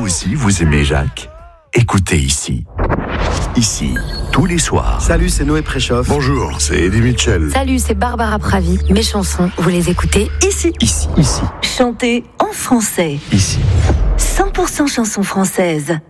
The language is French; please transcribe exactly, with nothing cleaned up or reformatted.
aussi, vous aimez Jacques? Écoutez ici. Ici, tous les soirs. Salut, c'est Noé Préchoff. Bonjour, c'est Eddie Mitchell. Salut, c'est Barbara Pravi. Mes chansons, vous les écoutez ici. Ici. Ici. Chantez en français. Ici. cent pour cent chansons françaises.